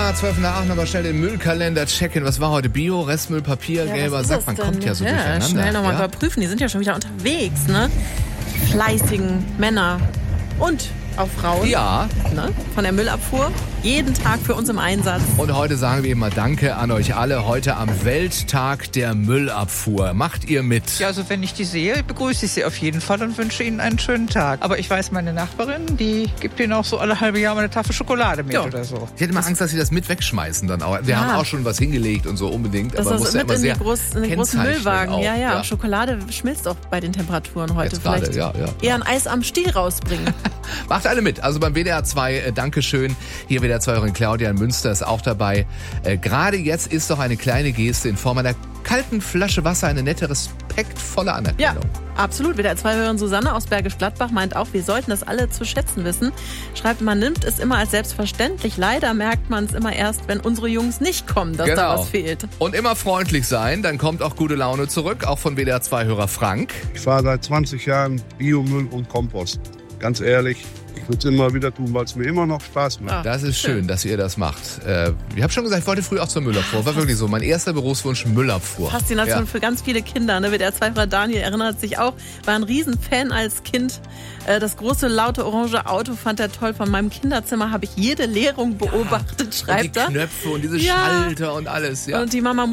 mal 12 nach 8 nochmal schnell den Müllkalender checken. Was war heute? Bio, Restmüll, Papier, gelber Sack? Man kommt ja so durcheinander. Schnell nochmal überprüfen. Die sind ja schon wieder unterwegs, ne? Fleißigen Männer und auch Frauen. Ja. Ne? Von der Müllabfuhr. Jeden Tag für uns im Einsatz. Und heute sagen wir immer Danke an euch alle. Heute am Welttag der Müllabfuhr. Macht ihr mit? Ja, also wenn ich die sehe, begrüße ich sie auf jeden Fall und wünsche ihnen einen schönen Tag. Aber ich weiß, meine Nachbarin, die gibt ihnen auch so alle halbe Jahr mal eine Tafel Schokolade mit oder so. Ich hätte mal Angst, dass sie das mit wegschmeißen dann auch. Wir haben auch schon was hingelegt und so unbedingt. Das aber ist muss mit ja immer in den großen Müllwagen. Auch. Ja. Schokolade schmilzt auch bei den Temperaturen heute. Jetzt vielleicht grade, eher ein Eis am Stiel rausbringen. Macht alle mit. Also beim WDR 2, Dankeschön. Hier WDR 2 Hörerin Claudia in Münster ist auch dabei. Gerade jetzt ist doch eine kleine Geste in Form einer kalten Flasche Wasser eine nette, respektvolle Anerkennung. Ja, absolut. WDR 2 Hörerin Susanne aus Bergisch Gladbach meint auch, wir sollten das alle zu schätzen wissen. Schreibt, man nimmt es immer als selbstverständlich. Leider merkt man es immer erst, wenn unsere Jungs nicht kommen, dass da was fehlt. Und immer freundlich sein, dann kommt auch gute Laune zurück, auch von WDR 2 Hörer Frank. Ich fahre seit 20 Jahren Biomüll und Kompost. Ganz ehrlich, ich würde es immer wieder tun, weil es mir immer noch Spaß macht. Das ist schön, dass ihr das macht. Ich habe schon gesagt, ich wollte früher auch zur Müllabfuhr. War wirklich so. Mein erster Berufswunsch, Müllabfuhr. Faszination für ganz viele Kinder. Ne? Der Zweifler Daniel erinnert sich auch, war ein Riesenfan als Kind. Das große, laute, orange Auto fand er toll. Von meinem Kinderzimmer habe ich jede Leerung beobachtet, schreibt er. Und die Knöpfe und diese Schalter und alles. Ja. Und die Mama